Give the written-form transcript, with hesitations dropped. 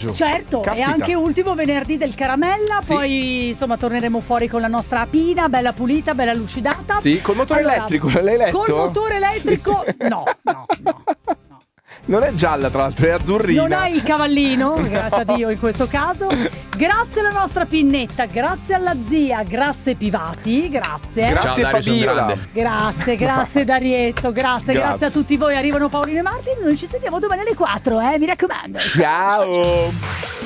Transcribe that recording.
maggio. Certo, Caspita. e anche ultimo venerdì del Caramella. Sì. Poi insomma torneremo fuori con la nostra Apina, bella pulita, bella lucidata. Sì, col motore elettrico, l'hai letto? Col motore elettrico? No. Non è gialla, tra l'altro, è azzurrina. Non hai il cavallino, grazie a Dio in questo caso. Grazie alla nostra Pinnetta, grazie alla zia, grazie Pivati, grazie. Grazie Ciao, Dario, sono Fabiola. grande. Grazie Darietto, grazie Grazie. a tutti voi. Arrivano Paolino e Martin, noi ci sentiamo domani alle 4, mi raccomando. Ciao.